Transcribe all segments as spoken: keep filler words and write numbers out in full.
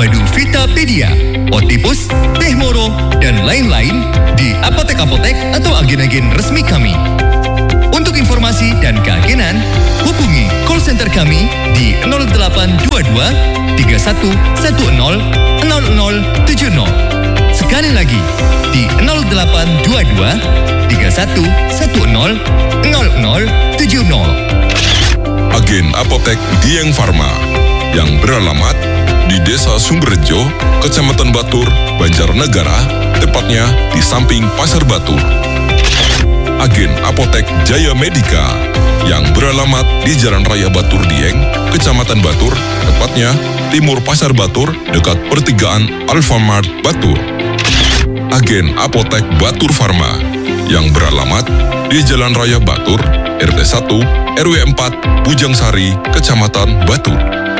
madu Vitapedia, Otipus, Teh Moro, dan lain-lain di apotek-apotek atau agen-agen resmi kami. Untuk informasi dan keagenan, hubungi call center kami di nol delapan dua dua tiga satu satu nol nol nol tujuh nol. Sekali lagi di nol delapan dua dua tiga satu satu nol nol nol tujuh nol. Agen Apotek Dieng Farma yang beralamat di Desa Sumberjo, Kecamatan Batur, Banjarnegara, tepatnya di samping Pasar Batur. Agen Apotek Jaya Medika yang beralamat di Jalan Raya Batur Dieng, Kecamatan Batur, tepatnya timur Pasar Batur, dekat pertigaan Alfamart Batur. Agen Apotek Batur Farma yang beralamat di Jalan Raya Batur, R T satu, R W empat, Bujang Sari, Kecamatan Batur.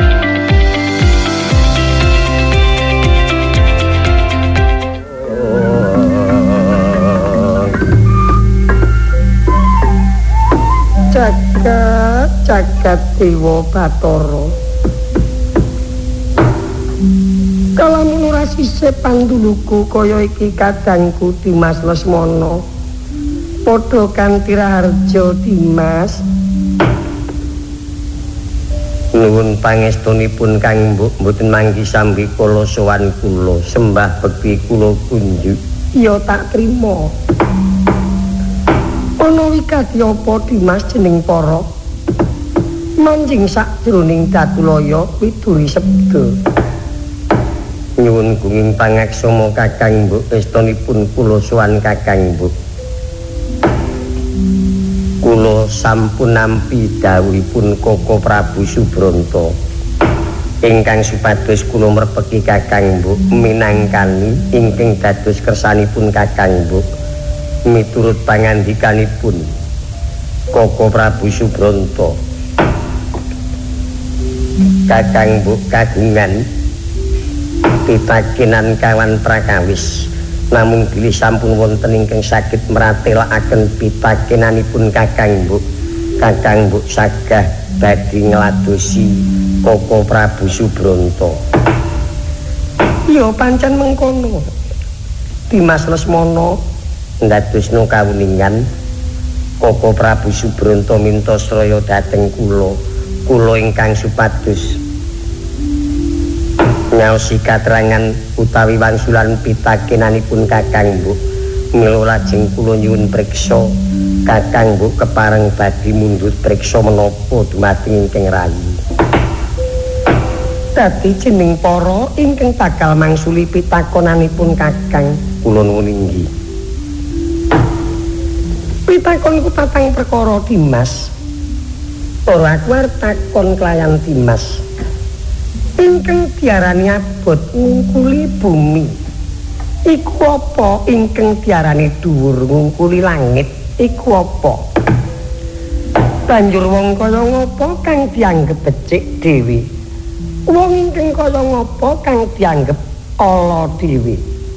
Jagat jagat Dewa Bathara, kalamun ora sisih panduluku kaya iki kadangku Dimas Lesmana, padha kanthi raharja Dimas. Nuwun pangestunipun Kang Mbok, mboten mangki sambi kula sowan kula, sembah bekti kula kunjuk. Ya tak trima. Ana wigati apa Dimas jeneng para manjing sakjroning Datulaya widuri sabda. Nyuwun gunging pangaksama Kakang Mbok, estunipun kula sowan Kakang Mbok. Kula sampun nampi dawuhipun Koko Prabu Subranta ingkang supados kula merpeki Kakang Mbok minangkani ingkang dados kersanipun Kakang Mbok miturut pangandikanipun Koko Prabu Subranta. Kakang Mbok kagungan pitakenan kawan prakawis, namung bilih sampun wonten ingkang saged mratelakaken pitakenanipun Kakang Mbok. Kakang Mbok sagah badhe ngladosi Koko Prabu Subranta. Ya pancen mengkono. Dimas Lesmana ndadosno kawuningan Koko Prabu Subranta minta sraya dhateng kula. Kula ingkang supados nyaosi katerangan utawi wangsulan pitakenanipun Kakang Mbok. Mila lajeng kula nyuwun priksa Kakang Mbok kepareng badhe mundhut priksa menapa dumateng ingkang rayi. Dadi jeneng para ingkang bakal mangsuli pitakonanipun Kakang, kula nuwun inggih. Pitakonku patang perkara Dimas. Ora aku arep takon kelayan Dimas. Ingkang diarani abot ngungkuli bumi iku apa? Ingkang diarani dhuwur ngungkuli langit iku apa? Banjur wong kaya ngapa kang dianggep becik dhewe? Wong ingkang kaya ngapa kang dianggep ala dhewe?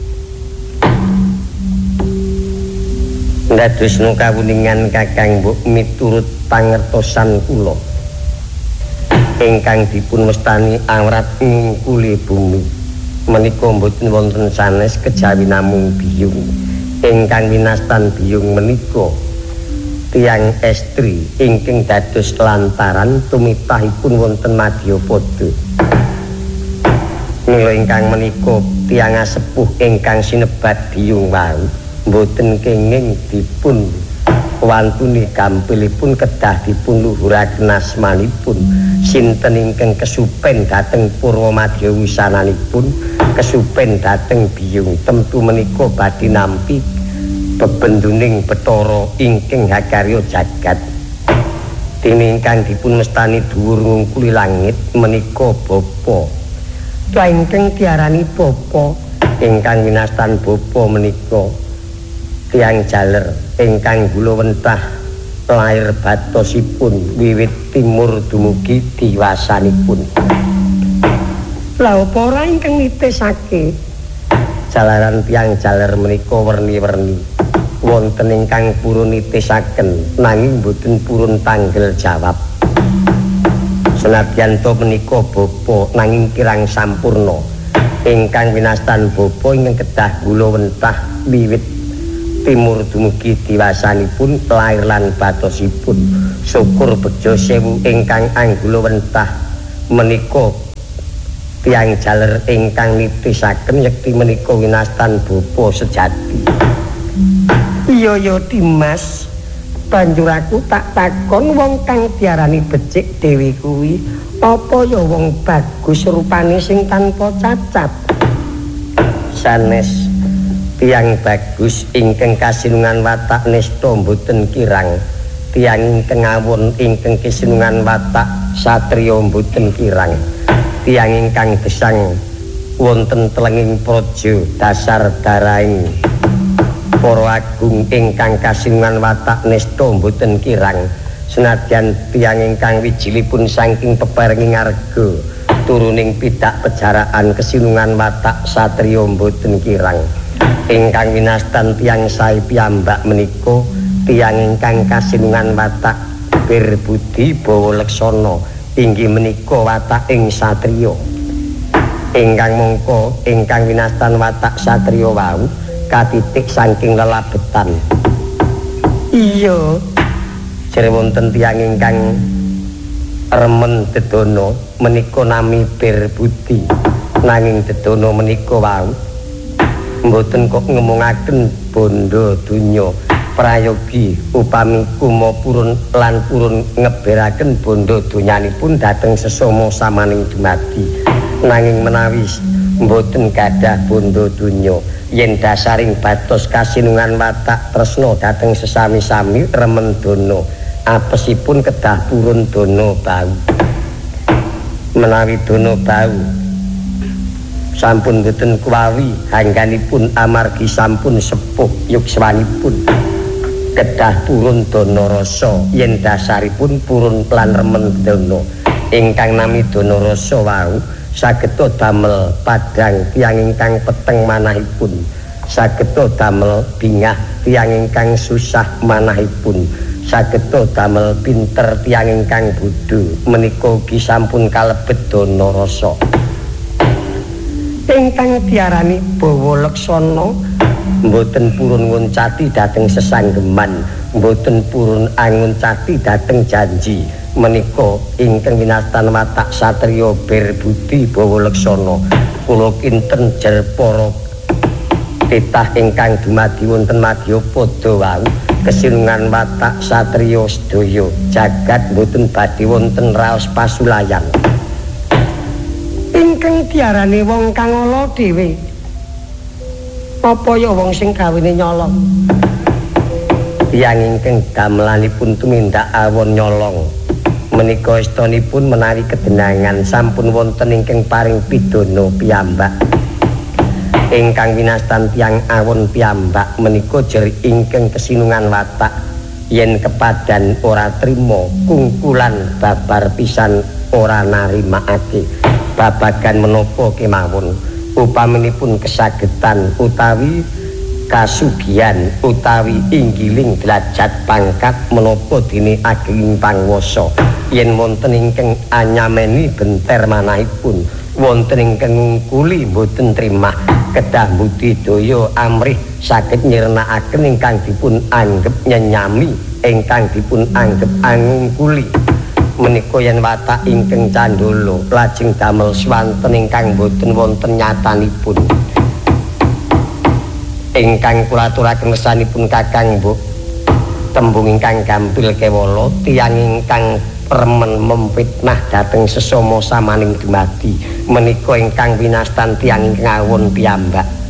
Ndadosno kawuningan Kakang Mbok miturut pangertosan kula ingkang dipun mestani awrat ngungkuli bumi menika mboten wonten sanes kejawi namung biyung. Ingkang winastan biyung menika tiyang estri ingkang dados lantaran tumitahipun wonten Madyapada. Mila ingkang menika tiyang sepuh ingkang sinebat biyung wau mboten kenging dipun wantuni gampilipun kedah dipun luhuraken asmanipun. Sinten ingkang kesupen dhateng Purwamadya wisananipun, kesupen dhateng biyung, temtu menika badhe nampi bebenduning Bathara ingkang hakarya jagat. Dene ingkang dipun mestani dhuwur ngungkuli langit menika bapa. Lah ingkang diarani bapa ingkang winastan bapa menika tiyang jaler ingkang gulawentah lair batosipun wiwit timur dumugi diwasanipun. Lha apa ora ingkang nitisake jalaran tiyang jaler menika werni-werni wonten ingkang purun nitisaken nanging boten purun tanggel jawab. Senadyan to menika bapa nanging kirang sampurna ingkang winastan bapa ingkang kedah kula wentah wiwit timur dumugi diwasanipun lair lan batosipun. Syukur bejo sewu ingkang anggula wentah menika tiyang jaler ingkang nitisaken yekti menika winastan bapa sejati. Iya ya Dimas, banjur aku tak takon wong kang diarani becik dhewe kuwi apa ya wong bagus rupane sing tanpa cacat. Sanes tiyang bagus ingkang kasinungan watak nista mboten kirang, tiyang ingkang awon ingkang kasinungan watak satriya mboten kirang, tiyang ingkang gesang wonten telenging praja dasar daraing para agung ingkang kasinungan watak nista mboten kirang, senadyan tiyang ingkang wijilipun saking peparinging arga turuning pidak pejaraan kesinungan watak satriya mboten kirang. Ingkang winastan tiyang sae piyambak menika tiyang ingkang kasinungan watak berbudi bawa leksana inggih menika watak ing satriya. Ingkang mongko ingkang winastan watak satriya wau katitik saking lelabetan. Iya, jere wonten tiyang ingkang remen dedana menika nami berbudi, nanging dedana menika wau mboten kok ngemungaken bondo donya prayogi upami kuma purun lan purun ngeberaken bondo donyanipun dhateng sesama samaning dumadi, nanging menawi mboten gadah bondo donya yen dasaring batos kasinungan watak tresna dhateng sesami-sami remen dono apesipun kedah purun dono bau. Menawi dono bau sampun boten kuwawi hangganipun amargi sampun sepuh yukswanipun kedah purun dono rasa yen dasaripun purun lan remen dono ingkang nami dono rasa wau sageta damel padhang tiyang ingkang peteng manahipun, sageta damel bingah tiyang ingkang susah manahipun, sageta damel pinter tiyang ingkang bodho menika ugi sampun kalebet dana rasa. Ingkang diarani bawa leksana mboten purun nguncati dhateng sesanggeman, mboten purun anguncati dhateng janji. Menika ingkang winastan watak satriya berbudi bawa leksana kula kinten jer para titah ingkang dumadi wonten Madyapada wau kesinungan watak satriya sedaya jagat mboten badhe wonten raos pasulayan. Ingkang diarani wong kang ala dhewe apa ya wong sing gawene nyolong, tiyang ingkang damelanipun tumindak awon nyolong menika istanipun menawi kedenangan sampun wonten ingkang paring pidana piyambak. Ingkang winastan tiyang awon piyambak menika jer ingkang kesinungan watak yen kepadan ora trima kungkulan babar pisan ora narimakake babagan menapa kemawon upaminipun kesagetan utawi kasugihan utawi inggiling derajat pangkat menapa dene ageng pangwasa yen wonten ingkang anyameni benter manahipun wonten ingkang ngungkuli mboten trimah kedah budidaya amrih saged nyirnakaken ingkang dipun anggep nyenyami ingkang dipun anggep angungkuli menika yen watak ingkang candala lajeng damel swanten ingkang boten wonten nyatanipun. Ingkang kula aturaken mesanipun Kakang Mbok tembung ingkang gampil kewala tiyang ingkang remen memfitnah dhateng sesama samaning dumadi menika ingkang winastan tiyang ingkang awon piyambak.